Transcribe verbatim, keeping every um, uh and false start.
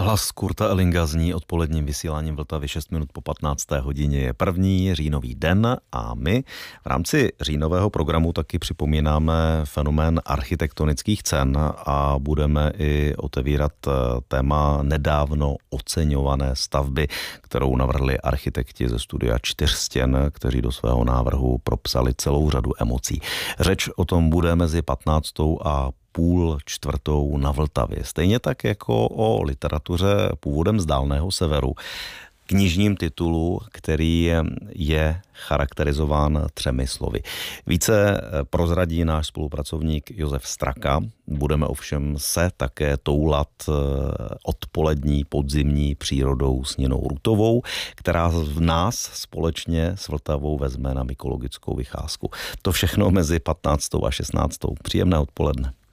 Hlas Kurta Ellinga zní odpoledním vysíláním Vltavy šest minut po patnácté hodině. Je první říjnový den a my v rámci říjnového programu taky připomínáme fenomén architektonických cen a budeme i otevírat téma nedávno oceňované stavby, kterou navrhli architekti ze studia Čtyř stěn, kteří do svého návrhu propsali celou řadu emocí. Řeč o tom bude mezi patnáctou a půl čtvrtou na Vltavě. Stejně tak jako o literatuře původem z dálného severu, knižním titulu, který je charakterizován třemi slovy. Více prozradí náš spolupracovník Josef Straka. Budeme ovšem se také toulat odpolední, podzimní přírodou s Ninou Rutovou, která v nás společně s Vltavou vezme na mykologickou vycházku. To všechno mezi patnáctou a šestnáctou. Příjemné odpoledne.